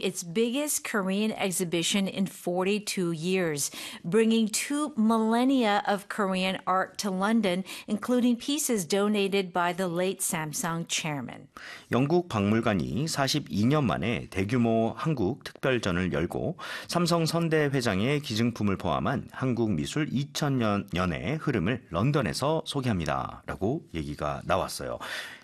its biggest Korean exhibition in 42 years, bringing 2 millennia of Korean art to London, including pieces donated by the late Samsung chairman. 영국 박물관이 42년 만에 대규모 한국 특별전을 열고 삼성 선대 회장의 기증품을 포함한 한국 미술 2000년의 흐름을 런던에서 소개합니다. 라고 얘기가 나왔어요.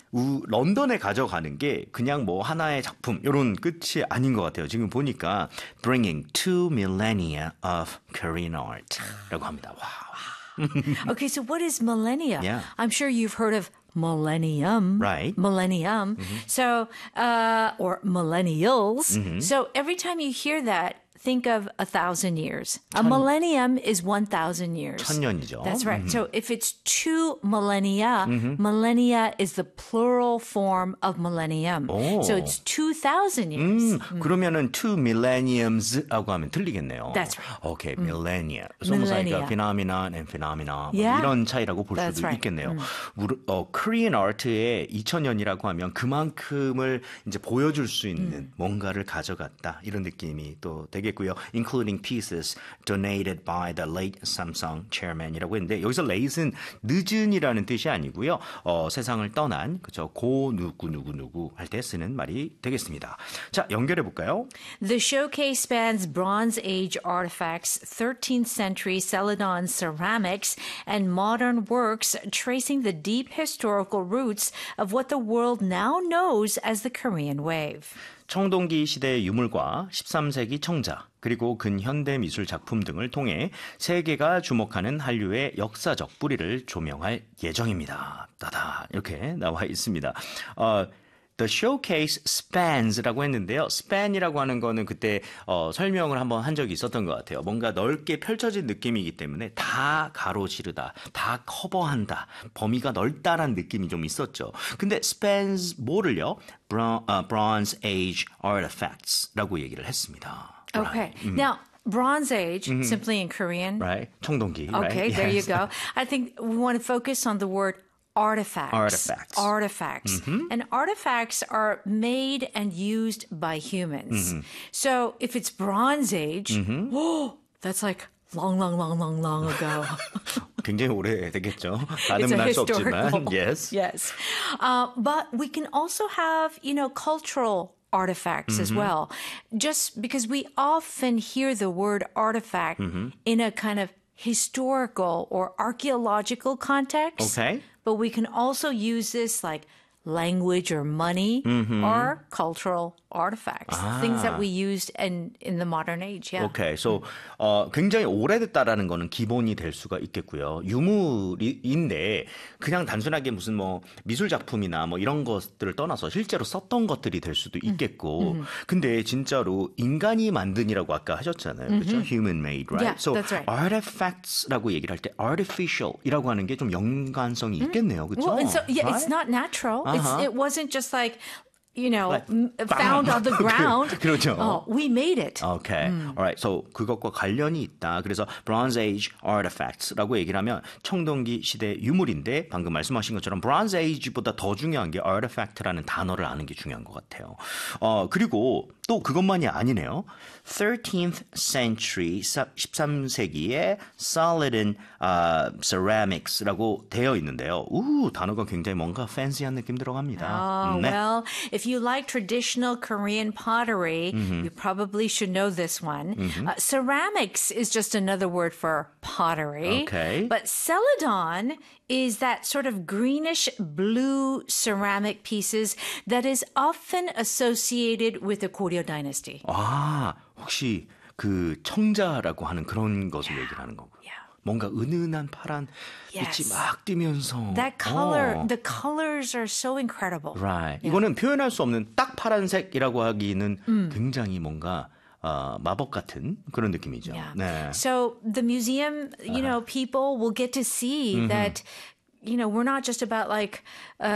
런던에 가져가는 게 그냥 뭐 하나의 작품 이런 끝이 아닌 것 같아요. 지금 보니까 Bringing 2 millennia of Korean art 라고 합니다. 와. Okay, so what is millennia? Yeah. I'm sure you've heard of millennium. Right. Millennium. So, or millennials. So every time you hear that, think of 1,000 years. A millennium is 1,000 years. 1000년이죠. That's right. So if it's 2 millennia, millennia is the plural form of millennium. 오. So it's 2,000 years. 그러면은 2 millenniums라고 하면 틀리겠네요. That's right. Okay, millennia. It's almost like a phenomenon and phenomena. Yeah. 이런 차이라고 볼 That's 수도 right. 있겠네요. Korean art의 2000년이라고 하면 그만큼을 이제 보여줄 수 있는 뭔가를 가져갔다. 이런 느낌이 또 되겠고요. Including pieces donated by the late Samsung chairman이라고 했는데 여기서 late은 늦은이라는 뜻이 아니고요. 세상을 떠난 그죠 고 누구 할 때 쓰는 말이 되겠습니다. 자, 연결해 볼까요? The showcase spans Bronze Age artifacts, 13th century Celadon ceramics, and modern works tracing the deep historical roots of what the world now knows as the Korean Wave. 청동기 시대의 유물과 13세기 청자 그리고 근현대 미술 작품 등을 통해 세계가 주목하는 한류의 역사적 뿌리를 조명할 예정입니다. 따다 이렇게 나와 있습니다. The showcase spans라고 했는데요. span이라고 하는 거는 그때 설명을 한번 한 적이 있었던 것 같아요. 뭔가 넓게 펼쳐진 느낌이기 때문에 다 가로지르다, 다 커버한다, 범위가 넓다라는 느낌이 좀 있었죠. 근데 spans 뭐를요? Bronze Age artifacts라고 얘기를 했습니다. Okay. Now, Bronze Age, simply in Korean. Right. 청동기. Okay, right? there you Yes. go. I think we want to focus on the word artifacts. Artifacts. And artifacts are made and used by humans. So if it's Bronze Age, that's like long ago. 굉장히 오래되겠죠. It's 다른 a 말 수 historical. 없지만. Yes. Yes. But we can also have, cultural artifacts as well. Just because we often hear the word artifact in a kind of historical or archaeological context. Okay. But we can also use this like language or money or cultural artifacts, things that we used in the modern age. Yeah. Okay, so 굉장히 오래됐다라는 거는 기본이 될 수가 있겠고요. 유물인데 그냥 단순하게 무슨 뭐 미술 작품이나 뭐 이런 것들을 떠나서 실제로 썼던 것들이 될 수도 있겠고. 근데 진짜로 인간이 만든이라고 아까 하셨잖아요, 그렇죠? Human made, right? Yeah, so that's right. artifacts라고 얘기를 할 때 artificial이라고 하는 게 좀 연관성이 있겠네요, 그렇죠? Well, and so yeah, right? it's not natural. It wasn't just like Like, found on the ground. 그렇죠. We made it. Okay. Alright. So 그것과 관련이 있다. 그래서 Bronze Age artifacts라고 얘기를 하면 청동기 시대 유물인데 방금 말씀하신 것처럼 Bronze Age보다 더 중요한 게 artifact라는 단어를 아는 게 중요한 것 같아요. 그리고 또 그것만이 아니네요. 13th century 13세기의 Celadon ceramics라고 되어 있는데요. 단어가 굉장히 뭔가 fancy한 느낌 들어갑니다. 네. Well, if you like traditional Korean pottery, you probably should know this one. Ceramics is just another word for pottery. Okay. But Celadon is that sort of greenish blue ceramic pieces that is often associated with the Goryeo dynasty. 혹시 그 청자라고 하는 그런 것을 얘기를 하는 거고요. 뭔가 은은한 파란 빛이 막 뛰면서 That color, the colors are so incredible. Right. 이거는 표현할 수 없는 딱 파란색이라고 하기는 굉장히 뭔가 마법 같은 그런 느낌이죠. Yeah. 네. So the museum, people will get to see that, we're not just about like,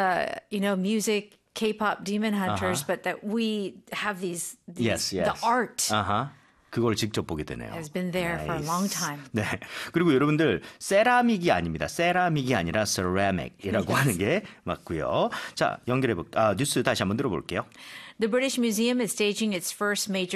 music, K-pop demon hunters, but that we have these yes. the art. 그걸 직접 보게 되네요. Has been there for a long time. 네. 그리고 여러분들 세라믹이 아닙니다. 세라믹이 아니라 ceramic이라고 하는 게 맞고요. 자, 뉴스 다시 한번 들어볼게요. The British Museum is staging its first major